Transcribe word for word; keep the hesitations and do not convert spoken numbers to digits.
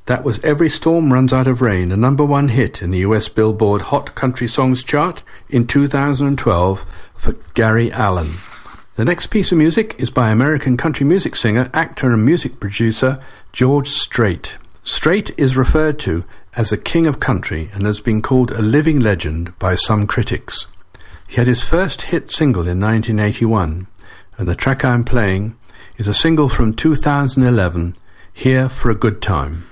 That was Every Storm Runs Out of Rain, a number one hit in the U S Billboard Hot Country Songs chart in two thousand twelve for Gary Allan. The next piece of music is by American country music singer, actor and music producer George Strait. Strait is referred to as the king of country and has been called a living legend by some critics. He had his first hit single in nineteen eighty-one, and the track I'm playing is a single from two thousand eleven, Here for a Good Time.